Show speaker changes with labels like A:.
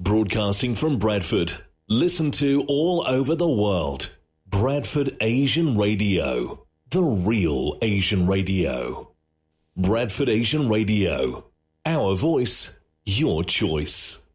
A: Broadcasting from Bradford. Listen to all over the world. Bradford Asian Radio. The real Asian radio. Bradford Asian Radio. Our voice, your choice.